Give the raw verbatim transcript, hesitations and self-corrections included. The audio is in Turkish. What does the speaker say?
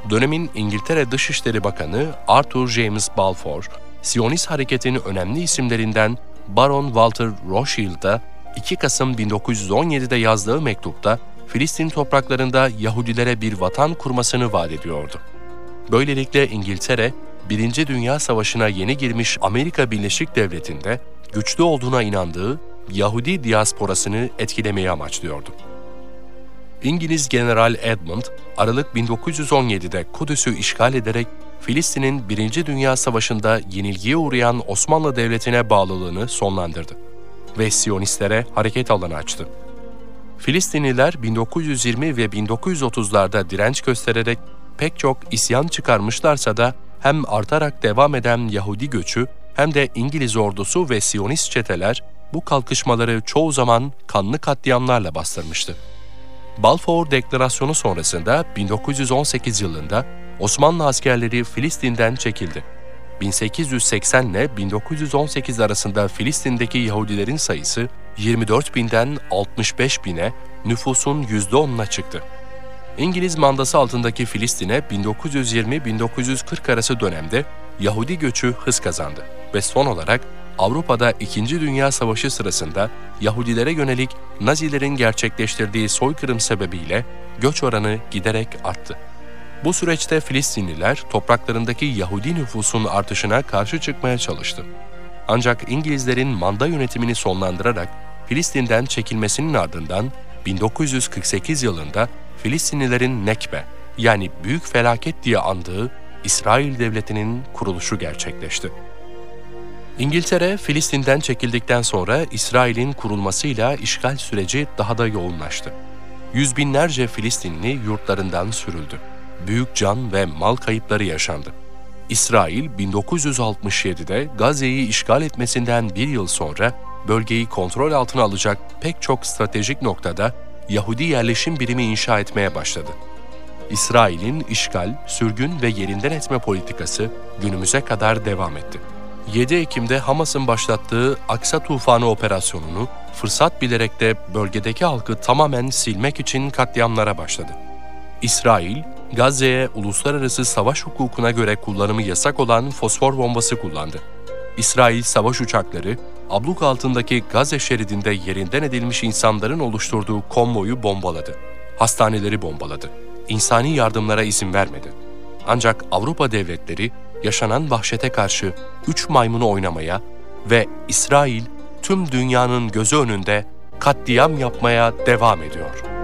Dönemin İngiltere Dışişleri Bakanı Arthur James Balfour, Siyonist hareketinin önemli isimlerinden Baron Walter Rothschild'a iki Kasım bin dokuz yüz on yedi'de yazdığı mektupta Filistin topraklarında Yahudilere bir vatan kurmasını vaat ediyordu. Böylelikle İngiltere, Birinci Dünya Savaşı'na yeni girmiş Amerika Birleşik Devleti'nde güçlü olduğuna inandığı Yahudi diasporasını etkilemeyi amaçlıyordu. İngiliz General Edmund, Aralık bin dokuz yüz on yedi'de Kudüs'ü işgal ederek Filistin'in Birinci Dünya Savaşı'nda yenilgiye uğrayan Osmanlı Devleti'ne bağlılığını sonlandırdı ve Siyonistlere hareket alanı açtı. Filistinliler bin dokuz yüz yirmi ve bin dokuz yüz otuz'larda direnç göstererek pek çok isyan çıkarmışlarsa da hem artarak devam eden Yahudi göçü hem de İngiliz ordusu ve Siyonist çeteler bu kalkışmaları çoğu zaman kanlı katliamlarla bastırmıştı. Balfour Deklarasyonu sonrasında bin dokuz yüz on sekiz yılında Osmanlı askerleri Filistin'den çekildi. bin sekiz yüz seksen ile bin dokuz yüz on sekiz arasında Filistin'deki Yahudilerin sayısı yirmi dört binden altmış beş bine, nüfusun yüzde on'una çıktı. İngiliz mandası altındaki Filistin'e bin dokuz yüz yirmi bin dokuz yüz kırk arası dönemde Yahudi göçü hız kazandı ve son olarak Avrupa'da İkinci Dünya Savaşı sırasında Yahudilere yönelik Nazilerin gerçekleştirdiği soykırım sebebiyle göç oranı giderek arttı. Bu süreçte Filistinliler topraklarındaki Yahudi nüfusun artışına karşı çıkmaya çalıştı. Ancak İngilizlerin manda yönetimini sonlandırarak Filistin'den çekilmesinin ardından bin dokuz yüz kırk sekiz yılında Filistinlilerin Nekbe yani Büyük Felaket diye andığı İsrail Devleti'nin kuruluşu gerçekleşti. İngiltere, Filistin'den çekildikten sonra İsrail'in kurulmasıyla işgal süreci daha da yoğunlaştı. Yüz binlerce Filistinli yurtlarından sürüldü. Büyük can ve mal kayıpları yaşandı. İsrail, bin dokuz yüz altmış yedi'de Gazze'yi işgal etmesinden bir yıl sonra bölgeyi kontrol altına alacak pek çok stratejik noktada Yahudi yerleşim birimi inşa etmeye başladı. İsrail'in işgal, sürgün ve yerinden etme politikası günümüze kadar devam etti. yedi Ekim'de Hamas'ın başlattığı Aksa Tufanı operasyonunu fırsat bilerek de bölgedeki halkı tamamen silmek için katliamlara başladı. İsrail, Gazze'ye uluslararası savaş hukukuna göre kullanımı yasak olan fosfor bombası kullandı. İsrail savaş uçakları, abluk altındaki Gazze şeridinde yerinden edilmiş insanların oluşturduğu konvoyu bombaladı. Hastaneleri bombaladı. İnsani yardımlara izin vermedi. Ancak Avrupa devletleri yaşanan vahşete karşı üç maymunu oynamaya ve İsrail tüm dünyanın gözü önünde katliam yapmaya devam ediyor.